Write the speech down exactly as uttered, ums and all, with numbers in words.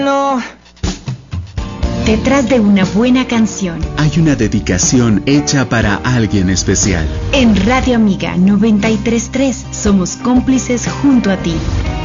No. Detrás de una buena canción hay una dedicación hecha para alguien especial. En Radio Amiga noventa y tres punto tres somos cómplices junto a ti.